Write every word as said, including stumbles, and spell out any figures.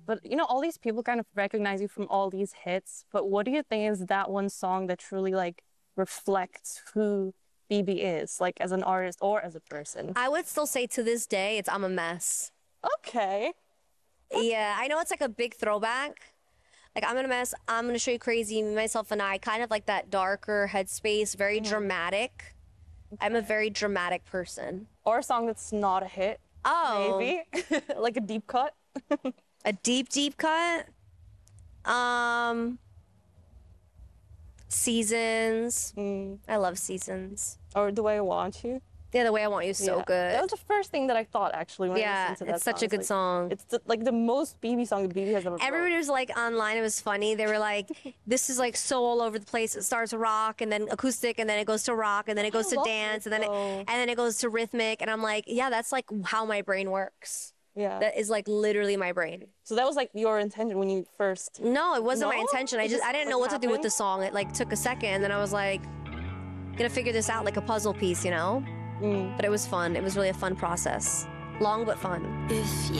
But you know, all these people kind of recognize you from all these hits. But what do you think is that one song that truly like reflects who B B is, like as an artist or as a person? I would still say to this day, it's I'm a Mess. Okay. Yeah, I know it's like a big throwback. Like, I'm in a mess, I'm gonna show you crazy, me, myself, and I. Kind of like that darker headspace, very Mm. dramatic. I'm a very dramatic person. Or a song that's not a hit. Oh. Maybe. Like a deep cut. A deep, deep cut? Um, Seasons. Mm. I love Seasons. Or The Way I Want You. Yeah, The Way I Want You is so Yeah. good. That was the first thing that I thought, actually, when I Yeah, listened to that it's such song. a good like, song. It's the, like the most B B song that B B has ever Everybody wrote. was like online, it was funny. They were like, this is like so all over the place. It starts rock and then acoustic and then it goes to rock and then it goes to love dance it, and then it, though. and then it goes to rhythmic. And I'm like, yeah, that's like how my brain works. Yeah. That is like literally my brain. So that was like your intention when you first. No, it wasn't my No? intention. I It just, just, I didn't like, know what to do with happened? the song. It like took a second and then I was like, gonna figure this out like a puzzle piece, you know? Mm. But it was fun. It was really a fun process. Long but fun. If